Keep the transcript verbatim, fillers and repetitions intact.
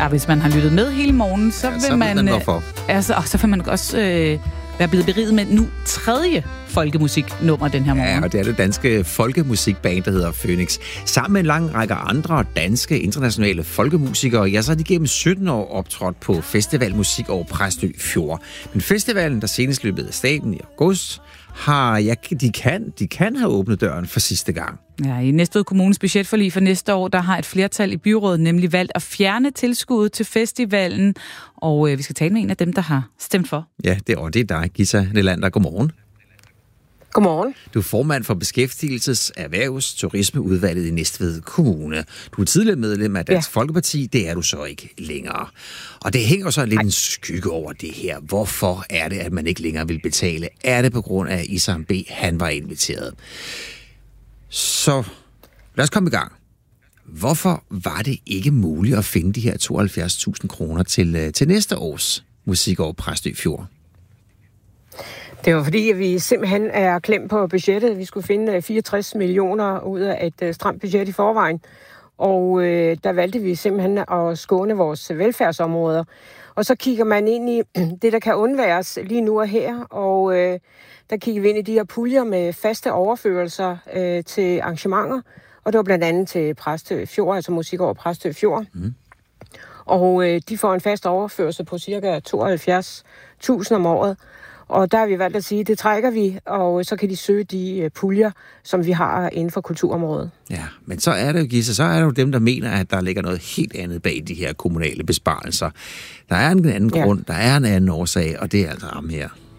Ja, hvis man har lyttet med hele morgen, så ja, vil så man... man hvorfor. Altså, og så vil man også øh, være blevet beriget med nu tredje folkemusiknummer den her morgen. Ja, og det er det danske folkemusikband, der hedder Phoenix. Sammen med en lang række andre danske internationale folkemusikere, ja, så har de gennem sytten år optrådt på Festivalmusik over Præstø Fjord. Men festivalen, der senest løbet af staben i august, har, ja, de kan, de kan have åbnet døren for sidste gang. Ja, i Næstved Kommunes budgetforlig for næste år, der har et flertal i byrådet nemlig valgt at fjerne tilskuddet til festivalen, og øh, vi skal tale med en af dem, der har stemt for. Ja, det er, det er dig, Gita Nelander. Godmorgen. Godmorgen. Du er formand for Beskæftigelses-, Erhvervs-, Turismeudvalget i Næstved Kommune. Du er tidligere medlem af Dansk ja. Folkeparti, det er du så ikke længere. Og det hænger så lidt Ej. en skygge over det her. Hvorfor er det, at man ikke længere vil betale? Er det på grund af Isam B., han var inviteret? Så lad os komme i gang. Hvorfor var det ikke muligt at finde de her tooghalvfjerds tusind kroner til, til næste års musik over Præstø Fjord? Det var fordi, at vi simpelthen er klemt på budgettet. Vi skulle finde fireogtres millioner ud af et uh, stramt budget i forvejen. Og øh, der valgte vi simpelthen at skåne vores velfærdsområder. Og så kigger man ind i det, der kan undværes lige nu og her. Og øh, der kigger vi ind i de her puljer med faste overførelser øh, til arrangementer. Og det var blandt andet til Præstø Fjord, altså musik over Præstø Fjord. Mm. Og øh, de får en fast overførsel på cirka tooghalvfjerds tusind om året. Og der har vi valgt at sige, at det trækker vi, og så kan de søge de puljer, som vi har inden for kulturområdet. Ja, men så er det jo, Gisse, så er det jo dem, der mener, at der ligger noget helt andet bag de her kommunale besparelser. Der er en anden ja. grund, der er en anden årsag, og det er altså ham her.